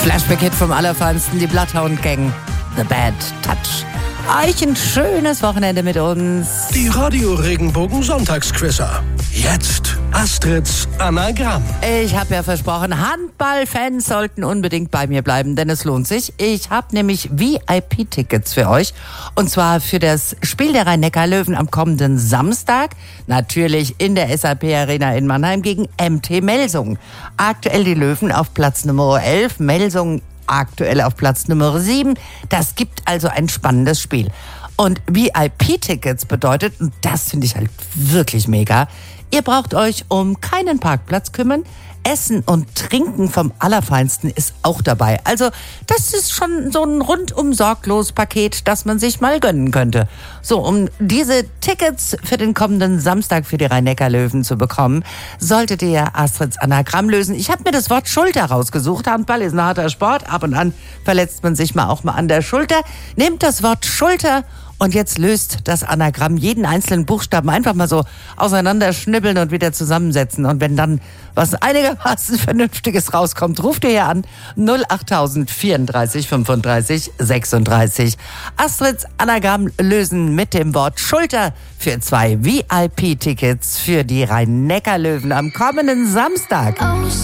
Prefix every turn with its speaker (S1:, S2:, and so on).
S1: Flashback-Hit vom Allerfeinsten, die Bloodhound Gang, The Bad Touch. Euch ein schönes Wochenende mit uns.
S2: Die Radio Regenbogen Sonntagsquizzer. Jetzt Astrids Anagramm.
S1: Ich habe ja versprochen, Handballfans sollten unbedingt bei mir bleiben, denn es lohnt sich. Ich habe nämlich VIP-Tickets für euch. Und zwar für das Spiel der Rhein-Neckar-Löwen am kommenden Samstag. Natürlich in der SAP-Arena in Mannheim gegen MT Melsungen. Aktuell die Löwen auf Platz Nummer 11, Melsungen aktuell auf Platz Nummer 7. Das gibt also ein spannendes Spiel. Und VIP-Tickets bedeutet, und das finde ich halt wirklich mega, ihr braucht euch um keinen Parkplatz kümmern. Essen und Trinken vom Allerfeinsten ist auch dabei. Also das ist schon so ein rundum sorglos Paket, das man sich mal gönnen könnte. So, um diese Tickets für den kommenden Samstag für die Rhein-Neckar-Löwen zu bekommen, solltet ihr Astrids Anagramm lösen. Ich habe mir das Wort Schulter rausgesucht. Handball ist ein harter Sport. Ab und an verletzt man sich auch mal an der Schulter. Nehmt das Wort Schulter und jetzt löst das Anagramm jeden einzelnen Buchstaben einfach mal so auseinanderschnibbeln und wieder zusammensetzen. Und wenn dann was einigermaßen Vernünftiges rauskommt, ruft ihr hier an 08000 34 35 36. Astrids Anagramm lösen mit dem Wort Schulter für 2 VIP-Tickets für die Rhein-Neckar-Löwen am kommenden Samstag.